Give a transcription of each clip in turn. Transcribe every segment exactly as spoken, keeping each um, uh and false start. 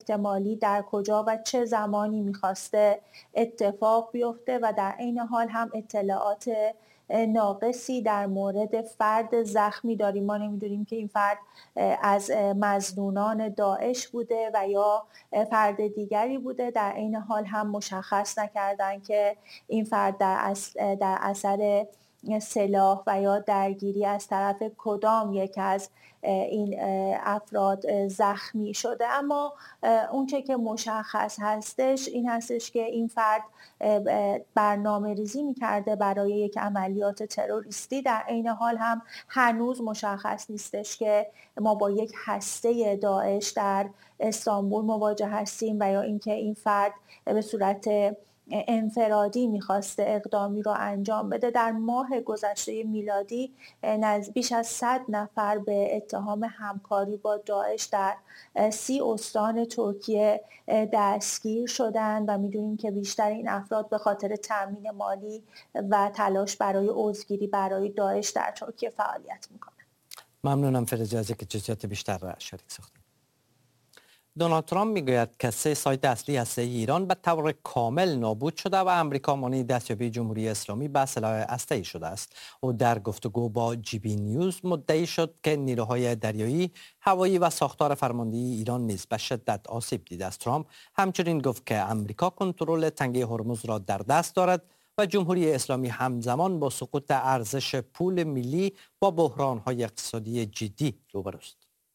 احتمالی در کجا و چه زمانی میخواسته اتفاق بیفته و در عین حال هم اطلاعات ناقصی در مورد فرد زخمی داریم. ما نمیدونیم که این فرد از مظنونان داعش بوده و یا فرد دیگری بوده. در عین حال هم مشخص نکردن که این فرد در در اثر سلاح و یا درگیری از طرف کدام یک از این افراد زخمی شده. اما اونچه که مشخص هستش این هستش که این فرد برنامه ریزی میکرده برای یک عملیات تروریستی. در عین حال هم هنوز مشخص نیستش که ما با یک هسته داعش در استانبول مواجه هستیم و یا اینکه این فرد به صورت انفرادی میخواسته اقدامی رو انجام بده. در ماه گذشته میلادی بیش از صد نفر به اتهام همکاری با داعش در سی استان ترکیه دستگیر شدند و میدونیم که بیشتر این افراد به خاطر تامین مالی و تلاش برای عضوگیری برای داعش در ترکیه فعالیت میکنند. ممنونم فرجه از که جزئیات بیشتر را شریک ساختید. دونالد ترامپ میگوید که سه سایت اصلی هسته ایران به طور کامل نابود شده و امریکا مانع دستیابی جمهوری اسلامی به سلاح هسته‌ای شده است. او در گفتگو با جی بی نیوز مدعی شد که نیروهای دریایی، هوایی و ساختار فرماندهی ایران نیز به شدت آسیب دیده است. ترامپ همچنین گفت که امریکا کنترل تنگه هرمز را در دست دارد و جمهوری اسلامی همزمان با سقوط ارزش پول ملی با بحران‌های اقتصادی جدی روبروست.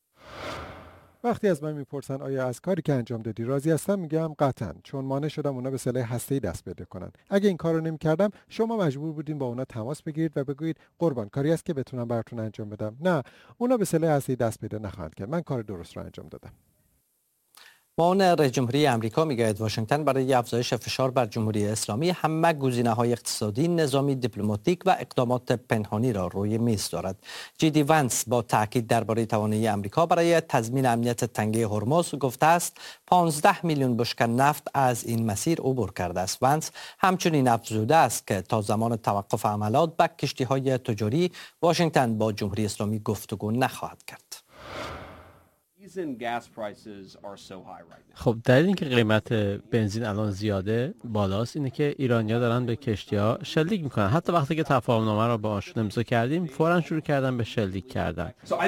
وقتی از من میپرسن آیا از کاری که انجام دادی راضی هستم، میگم قطعاً، چون مانع شدم اونا به سلاح هسته‌ای دست پیدا کنن. اگه این کارو نمی‌کردم شما مجبور بودین با اونا تماس بگیرید و بگویید قربان کاری است که بتونم براتون انجام بدم. نه، اونا به سلاح هسته‌ای دست پیدا نخواهند کرد. من کار درست رو انجام دادم. معاون رئیس جمهوری آمریکا میگوید واشنگتن برای افزایش فشار بر جمهوری اسلامی همه گزینه‌های اقتصادی، نظامی، دیپلماتیک و اقدامات پنهانی را روی میز دارد. جی دی وانس با تاکید درباره توانایی آمریکا برای تضمین امنیت تنگه هرمز گفته است پانزده میلیون بشکه نفت از این مسیر عبور کرده است. وانس همچنین افزوده است که تا زمان توقف حملات به کشتی‌های تجاری واشنگتن با جمهوری اسلامی گفتگو نخواهد کرد. خب دلیل اینکه قیمت بنزین الان زیاده بالاست اینه که ایرانی‌ها دارن به کشتی‌ها شلیک میکنن. حتی وقتی که تفاهم‌نامه رو با آشون امضا کردیم فوراً شروع کردن به شلیک کردن.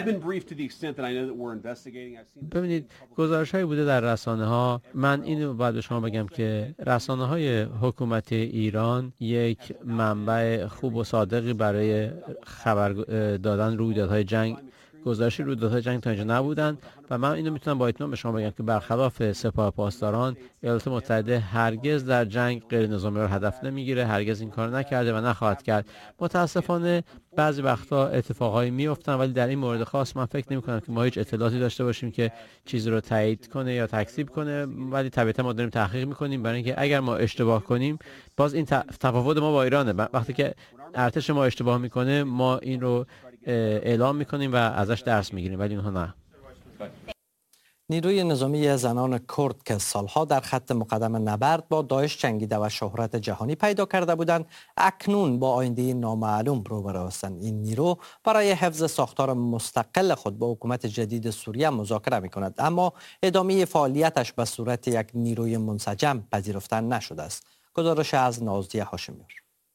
ببینید گزارش‌هایی بوده در رسانه‌ها. من اینو باید به شما بگم که رسانه‌های حکومتی ایران یک منبع خوب و صادقی برای خبر دادن رویدادهای جنگ گزارش رویدادهای جنگ تا اینجا نبودن و من اینو میتونم با اطمینان به شما بگم که برخلاف سپاه پاسداران ایالات متحده هرگز در جنگ غیر نظامی را هدف نمیگیره، هرگز این کار نکرده و نخواهد کرد. متاسفانه بعضی وقتا اتفاقایی میافتن ولی در این مورد خاص من فکر نمی‌کنم که ما هیچ اطلاعاتی داشته باشیم که چیزی رو تایید کنه یا تکذیب کنه، ولی طبیعتا ما داریم تحقیق می‌کنیم برای اینکه اگر ما اشتباه کنیم باز این تفاوت ما با ایرانه. وقتی که ارتش ما اشتباه میکنه ما این رو اعلام میکنیم و ازش درس میگیریم ولی اونها نه. نیروی نظامی زنان کرد که سالها در خط مقدم نبرد با داعش جنگیده و شهرت جهانی پیدا کرده بودند اکنون با آینده نامعلوم روبرو هستند. این نیرو برای حفظ ساختار مستقل خود با حکومت جدید سوریه مذاکره میکند اما ادامه فعالیتش به صورت یک نیروی منسجم پذیرفته نشده است. گزارش از نازیه هاشمیور.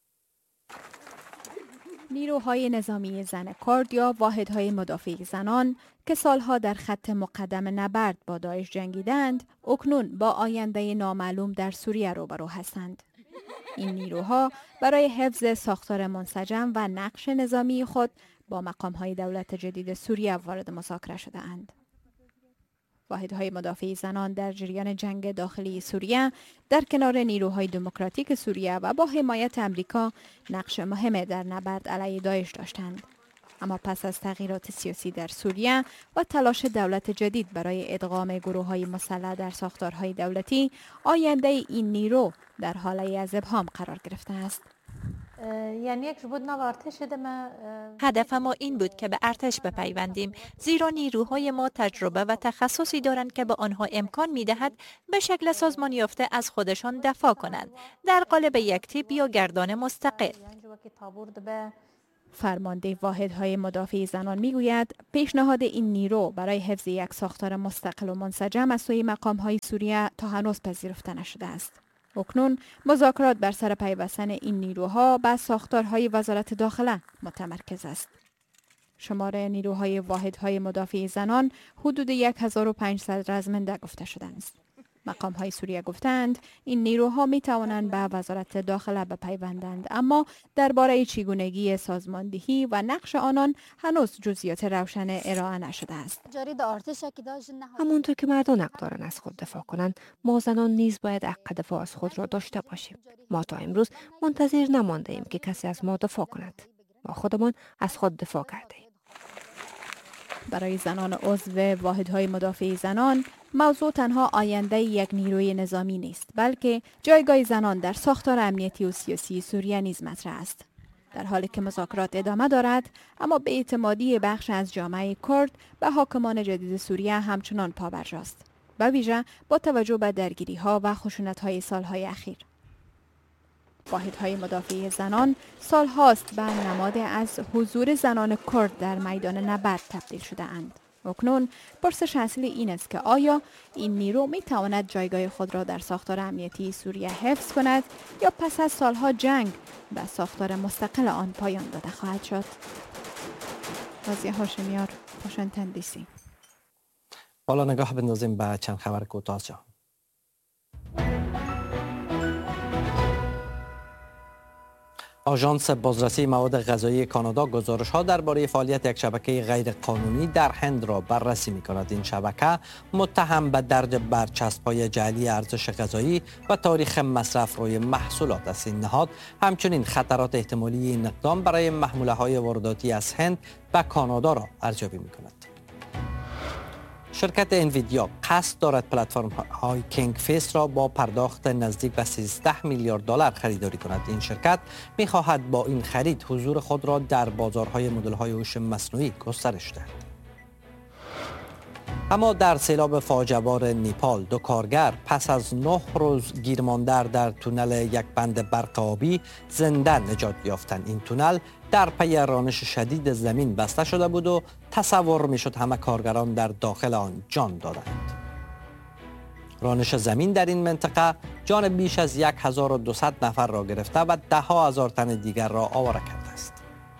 نیروهای نظامی زن کرد یا واحدهای مدافع زنان که سالها در خط مقدم نبرد با داعش جنگیدند، اکنون با آینده نامعلوم در سوریه روبرو هستند. این نیروها برای حفظ ساختار منسجم و نقش نظامی خود با مقامهای دولت جدید سوریه وارد مذاکره شده‌اند. واحدهای مدافع زنان در جریان جنگ داخلی سوریه در کنار نیروهای دموکراتیک سوریه و با حمایت امریکا نقش مهم در نبرد علیه داعش داشتند. اما پس از تغییرات سیاسی در سوریه و تلاش دولت جدید برای ادغام گروه‌های مسلح در ساختارهای دولتی، آینده این نیرو در حاله از ابهام قرار گرفته است. هدف ما این بود که به ارتش بپیوندیم زیرا نیروهای ما تجربه و تخصصی دارند که به آنها امکان می‌دهد به شکل سازمان یافته از خودشان دفاع کنند در قالب یک تیپ یا گردان مستقل. فرمانده واحدهای مدافع زنان میگوید پیشنهاد این نیرو برای حفظ یک ساختار مستقل و منسجم از سوی مقامهای سوریه تا هنوز پذیرفته نشده است. اکنون مذاکرات بر سر پیوستن این نیروها به ساختارهای وزارت داخله متمرکز است. شمار نیروهای واحدهای مدافع زنان حدود هزار و پانصد رزمنده گفته شده است. مقام های سوریه گفتند این نیروها می توانند به وزارت داخله بپیوندند، اما درباره چگونگی سازماندهی و نقش آنان هنوز جزئیات روشن ارائه نشده است. همونطور که مردان حق دارند از خود دفاع کنند، ما زنان نیز باید حق دفاع از خود را داشته باشیم. ما تا امروز منتظر نمانده ایم که کسی از ما دفاع کند. ما خودمان از خود دفاع کرده ایم. برای زنان عضو واحدهای مدافع زنان، موضوع تنها آینده یک نیروی نظامی نیست، بلکه جایگاه زنان در ساختار امنیتی و سیاسی سوریه نیز مطرح است. در حالی که مذاکرات ادامه دارد، اما به اعتمادی بخش از جامعه کرد به حاکمان جدید سوریه همچنان پابرجاست، به ویژه با توجه به درگیری‌ها و خشونت‌های سالهای اخیر. واحدهای مدافع زنان سال هاست به نماد از حضور زنان کرد در میدان نبرد تبدیل شده اند. اکنون پرسش اصلی این است که آیا این نیرو می تواند جایگاه خود را در ساختار امنیتی سوریه حفظ کند یا پس از سالها جنگ به ساختار مستقل آن پایان داده خواهد شد؟ رازیه هاشمیار، واشنگتن دی سی. حالا نگاه بندازیم به چند خبر کوتاه جهان. آژانس بازرسی مواد غذایی کانادا گزارش‌ها درباره فعالیت یک شبکه غیرقانونی در هند را بررسی می‌کند. این شبکه متهم به درج برچسب‌های جعلی ارزش غذایی و تاریخ مصرف روی محصولات است. این نهاد همچنین خطرات احتمالی این اقدام برای محموله‌های وارداتی از هند به کانادا را ارزیابی می‌کند. شرکت انویدیا قصد دارد پلتفرم های کینگ فیس را با پرداخت نزدیک به سیزده میلیارد دلار خریداری کند. این شرکت می خواهد با این خرید حضور خود را در بازارهای مدل های هوش مصنوعی گسترش دهد. اما در سیلاب فاجعه‌بار نیپال دو کارگر پس از نه روز گیرمانده در تونل یک بند برق آبی زنده نجات یافتند. این تونل در پی رانش شدید زمین بسته شده بود و تصور میشد همه کارگران در داخل آن جان دادند. رانش زمین در این منطقه جان بیش از هزار و دویست نفر را گرفته و ده ها هزار تن دیگر را آواره کرده است.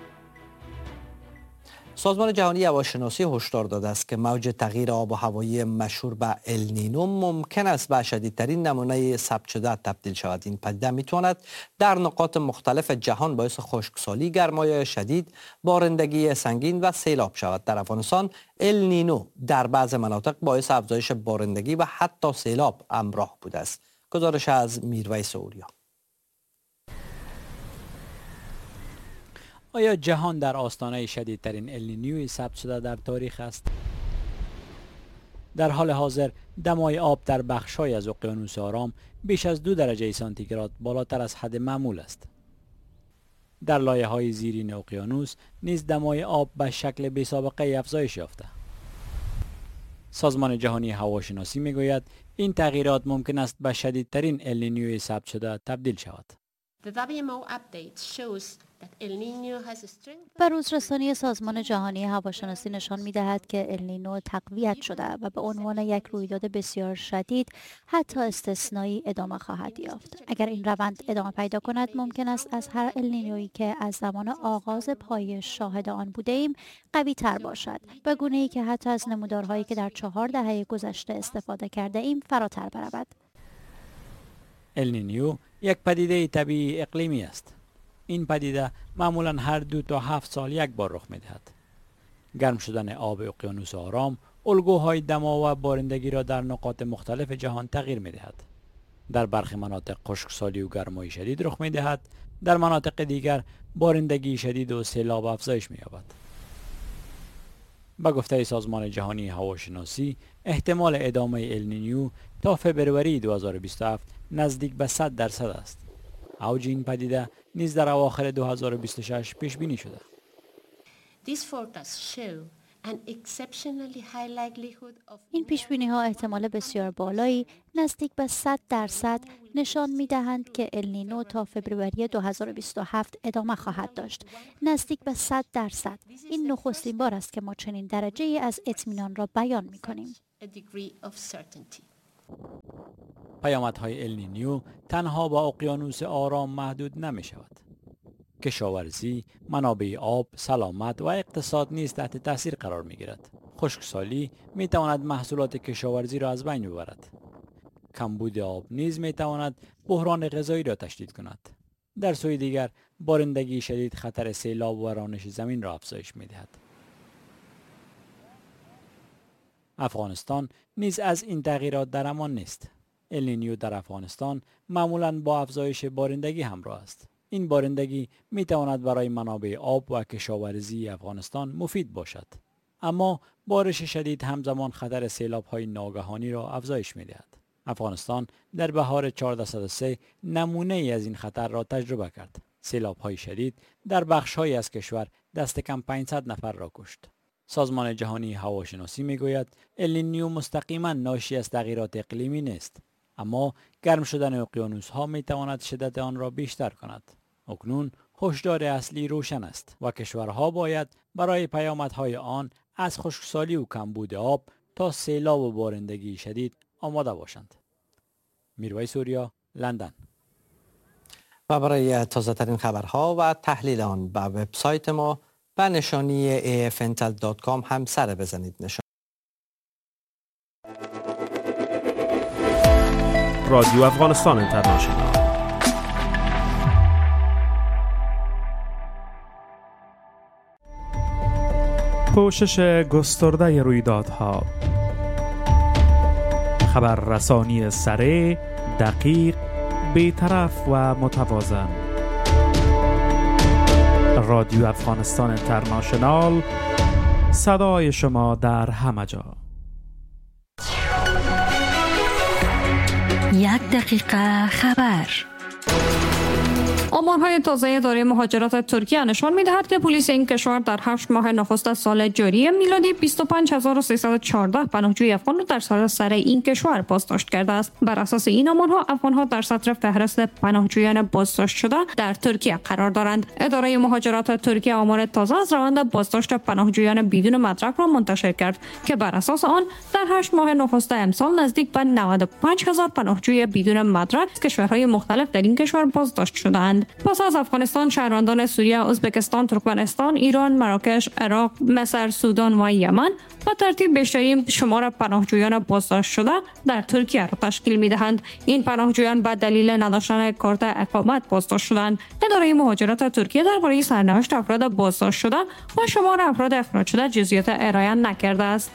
سازمان جهانی هواشناسی هشدار داده است که موج تغییر آب و هوایی مشهور به النینو ممکن است به شدیدترین نمونه ثبت شده تبدیل شود. این پدیده میتواند در نقاط مختلف جهان باعث خشکسالی، گرمای شدید، بارندگی سنگین و سیلاب شود. در افغانستان النینو در بعض مناطق باعث افزایش بارندگی و حتی سیلاب همراه بوده است. گزارش از میرویس اوریا. آیا جهان در آستانه شدیدترین النینیوی ثبت شده در تاریخ است؟ در حال حاضر دمای آب در بخش‌های از اقیانوس آرام بیش از دو درجه سانتیگراد بالاتر از حد معمول است. در لایه‌های زیرین اقیانوس نیز دمای آب به شکل بی‌سابقه افزایش یافته. سازمان جهانی هواشناسی می‌گوید این تغییرات ممکن است به شدیدترین النینیوی ثبت شده تبدیل شود. بروزرسانی سازمان جهانی هواشناسی نشان می‌دهد که النینو تقویت شده و به عنوان یک رویداد بسیار شدید حتی استثنایی ادامه خواهد یافت. اگر این روند ادامه پیدا کند ممکن است از هر النینویی که از زمان آغاز پایش شاهد آن بوده‌ایم قوی تر باشد، به گونه‌ای که حتی از نمودارهایی که در چهار دهه گذشته استفاده کرده ایم فراتر برود. النینیو یک پدیده طبیعی اقلیمی است. این پدیده معمولاً هر دو تا هفت سال یک بار رخ می‌دهد. گرم شدن آب اقیانوس آرام الگوهای دما و بارندگی را در نقاط مختلف جهان تغییر می‌دهد. در برخی مناطق خشکسالی و گرمای شدید رخ می‌دهد، در مناطق دیگر بارندگی شدید و سیلاب افزایش می‌یابد. با گفته سازمان جهانی هواشناسی احتمال ادامه النینیو تا فبروری دو هزار و بیست و هفت نزدیک به صد درصد است. اوج این پدیده نیز در اواخر دو هزار و بیست و شش پیش بینی شده. این پیشبینی ها احتمال بسیار بالایی نزدیک به صد درصد نشان می دهند که النینو تا فوریه دو هزار و بیست و هفت ادامه خواهد داشت. نزدیک به صد درصد. این نخستین بار است که ما چنین درجه ای از اطمینان را بیان می کنیم. پیامدهای النینیو تنها با اقیانوس آرام محدود نمی شود. کشاورزی، منابع آب، سلامت و اقتصاد نیز تحت تاثیر قرار می گیرد. خشکسالی می تواند محصولات کشاورزی را از بین ببرد. کمبود آب نیز می تواند بحران غذایی را تشدید کند. در سوی دیگر، بارندگی شدید خطر سیلاب و رانش زمین را افزایش می دهد. افغانستان نیز از این تغییرات در امان نیست. النینیو در افغانستان معمولاً با افزایش بارندگی همراه است. این بارندگی می تواند برای منابع آب و کشاورزی افغانستان مفید باشد. اما بارش شدید همزمان خطر سیلاب‌های ناگهانی را افزایش می دهد. افغانستان در بهار چهارده صد و سه نمونه ای از این خطر را تجربه کرد. سیلاب‌های شدید در بخش‌هایی از کشور دست کم پانصد نفر را کشت. سازمان جهانی هواشناسی می گوید النینیو مستقیما ناشی از تغییرات اقلیمی نیست، اما گرم شدن اقیانوس‌ها می تواند شدت آن را بیشتر کند. اکنون هشدار اصلی روشن است و کشورها باید برای پیامدهای آن از خشکسالی و کمبود آب تا سیلاب و بارندگی شدید آماده باشند. میرویس سوریا، لندن. و برای تازه ترین خبرها و تحلیل آن به وبسایت ما به نشانی ای اف انتل دات کام هم سر بزنید. نشان رادیو افغانستان اینترنشنال. پوشش گسترده رویدادها، خبررسانی سریع، دقیق، بی‌طرف و متوازن. رادیو افغانستان اینترنشنال، صدای شما در همه جا. یک دقیقه خبر. آمارهای تازه اداره مهاجرت ترکیه نشان می‌دهد که پلیس این کشور در هشت ماه نخست سال جاری میلادی بیست و پنج هزار و سیصد و چهارده پناهجوی افغان را در سراسر این کشور بازداشت کرده است. بر اساس این آمارها، افغان‌ها در صدر فهرست پناهجویان بازداشت شده در ترکیه قرار دارند. اداره مهاجرت ترکیه آمار تازه از روند بازداشت پناهجویان بدون مدرک را منتشر کرد که بر اساس آن در هشت ماه نخست امسال نزدیک به نود و پنج هزار پناهجوی بدون مدرک از کشورهای مختلف در این کشور بازداشت شدند. پس از افغانستان، شهروندان سوریه، ازبکستان، ترکمنستان، ایران، مراکش، عراق، مصر، سودان و یمن به ترتیب بیشترین شمار پناهجویان بازداشت شده در ترکیه را تشکیل می‌دهند. این پناهجویان به دلیل نداشتن کارت اقامت بازداشت شدند. اداره مهاجرت ترکیه درباره سرنوشت افراد بازداشت شده و شمار افراد اخراج شده جزئیات ارائه نکرده است.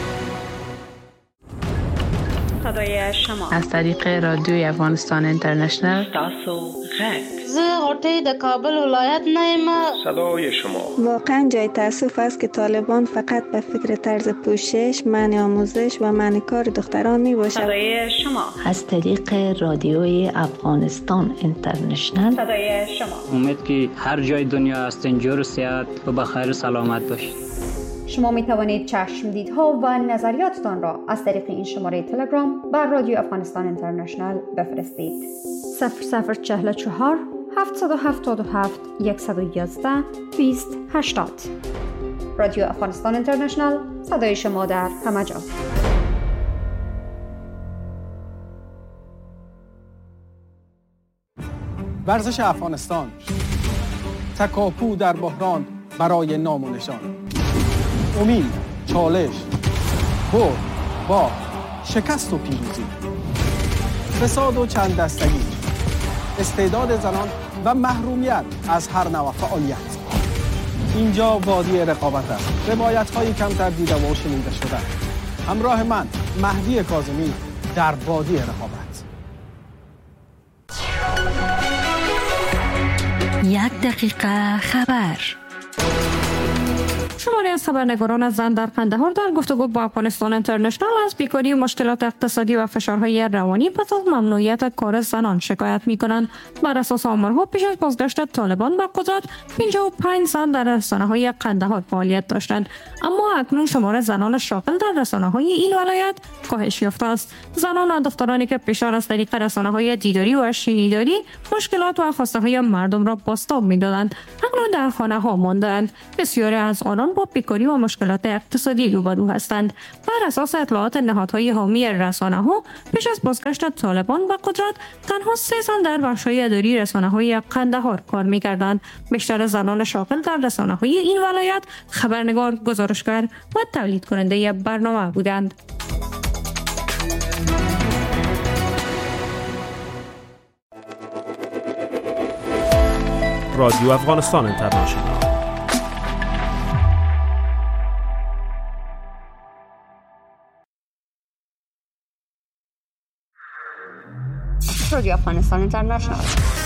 صدای شما از طریق رادیوی افغانستان اینترنشنل. تاسو غږ زه غوټۍ د کابل ولایت نه یم. صدای شما. واقعا جای تاسف است که طالبان فقط به فکر طرز پوشش، منع آموزش و منع کار دختران می باشد. صدای شما. از طریق رادیوی افغانستان اینترنشنل. صدای شما. امید که هر جای دنیا هستین جور و صحت و بخیر سلامت باشید. شما می توانید چشمدیدها و نظریاتتان را از طریق این شماره تلگرام بر رادیو افغانستان اینترنشنل بفرستید. صفر صفر چهل و چهار هفتصد و هفتاد و هفت صد و یازده بیست هشتاد. رادیو افغانستان اینترنشنل، صدای شما در همه جا. ورزش افغانستان، تکاپو در بحران برای نام و نشان. امید، چالش، برد، باخت، شکست و پیروزی، فساد و چند دستگی، استعداد زنان و محرومیت از هر نوع فعالیت. اینجا وادی رقابت است. روایت‌های کمتر دیده و شنیده شده. همراه من مهدی کاظمی در وادی رقابت. یک دقیقه خبر. شماری از خبرنگاران زن در قندهار در گفتگو با افغانستان اینترنشنال از بیکاری و مشکلات اقتصادی و فشارهای روانی پس از ممنوعیت کار زنان شکایت می‌کنند. بر اساس آمارها پیش از بازگشت طالبان به قدرت پنجاه و پنج زن در رسانه‌های قندهار فعالیت داشتند، اما اکنون شمار زنان شاغل در رسانه‌های این ولایت کاهش یافته است. زنان و دخترانی که پیشتر از طریق رسانه‌های دیداری و شنیداری مشکلات و خواسته‌های مردم را بازتاب می‌دادند، اکنون در خانه‌ها مانده‌اند. بسیاری از آنان با بیکاری و مشکلات اقتصادی روبرو هستند. بر اساس اطلاعات نهادهای حامی رسانه‌ها پیش از بازگشت طالبان به قدرت تنها سه زن در بخش‌های اداری رسانه‌های قندهار کار می‌کردند. بیشتر زنان شاغل در رسانه‌های این ولایت خبرنگار، گزارشگر و تولید کننده برنامه بودند. رادیو افغانستان اینترنشنال. رادیو افغانستان اینترنشنال